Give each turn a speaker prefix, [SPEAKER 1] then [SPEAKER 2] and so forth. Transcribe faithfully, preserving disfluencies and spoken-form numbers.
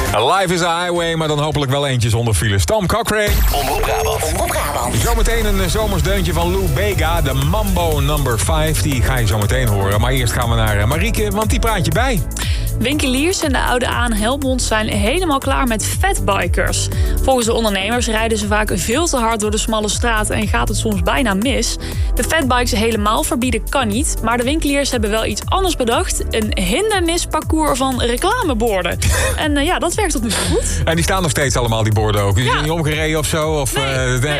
[SPEAKER 1] Life is a highway, maar dan hopelijk wel eentje zonder files. Tom Cochrane.
[SPEAKER 2] Omroep Brabant.
[SPEAKER 3] Omroep Brabant.
[SPEAKER 1] Zometeen een zomersdeuntje van Lou Bega, de Mambo number vijf. Die ga je zo meteen horen. Maar eerst gaan we naar Marieke, want die praat je bij.
[SPEAKER 4] Winkeliers en de oude A en Helmond zijn helemaal klaar met fatbikers. Volgens de ondernemers rijden ze vaak veel te hard door de smalle straat en gaat het soms bijna mis. De fatbikes helemaal verbieden kan niet, maar de winkeliers hebben wel iets anders bedacht. Een hindernisparcours van reclameborden. En uh, ja, dat werkt tot nu toe goed.
[SPEAKER 1] En die staan nog steeds allemaal, die borden ook. Die
[SPEAKER 4] Ja.
[SPEAKER 1] zijn niet omgereden of zo? Of,
[SPEAKER 4] Nee,
[SPEAKER 1] uh,
[SPEAKER 4] nee.